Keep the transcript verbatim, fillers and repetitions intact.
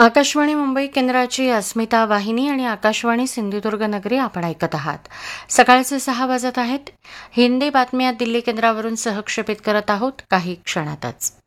आकाशवाणी मुंबई केंद्राची अस्मिता वाहिनी आणि आकाशवाणी सिंधुदुर्ग नगरी आपण ऐकत आहात. सकाळचे सहा वाजत आहेत. हिंदी बातम्या दिल्ली केंद्रावरून सहक्षेपित करत आहोत काही क्षणातच.